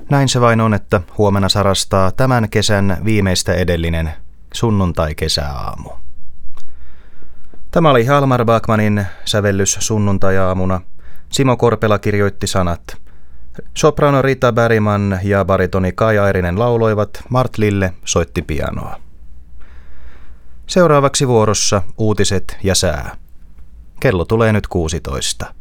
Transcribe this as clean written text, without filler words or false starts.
Näin se vain on, että huomenna sarastaa tämän kesän viimeistä edellinen sunnuntai-kesäaamu. Tämä oli Hjalmar Backmanin sävellys sunnuntai-aamuna. Simo Korpela kirjoitti sanat. Soprano Rita Bergman ja baritoni Kai Airinen lauloivat, Mart Lille soitti pianoa. Seuraavaksi vuorossa uutiset ja sää. Kello tulee nyt 16.